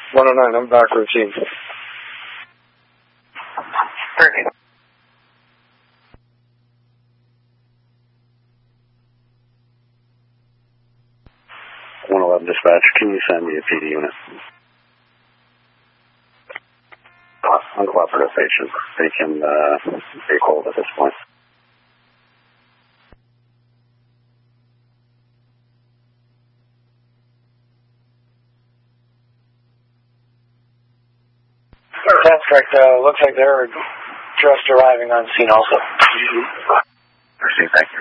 109, I'm back routine. Perfect. 111 dispatch, can you send me a PD unit? Uncooperative patient. They can take hold at this point. That's correct. Looks like they're just arriving on scene also. Proceed, thank you.